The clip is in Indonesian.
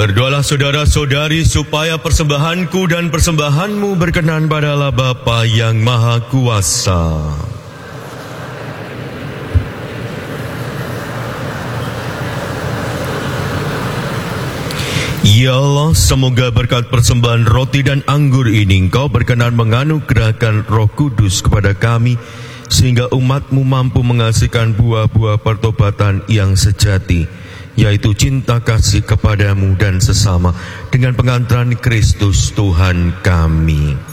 Berdoalah saudara-saudari supaya persembahanku dan persembahanmu berkenan pada Allah Bapa yang Maha Kuasa. Ya Allah, semoga berkat persembahan roti dan anggur ini Engkau berkenan menganugerahkan Roh Kudus kepada kami, sehingga umat-Mu mampu menghasilkan buah-buah pertobatan yang sejati, yaitu cinta kasih kepadamu dan sesama, dengan pengantaran Kristus Tuhan kami.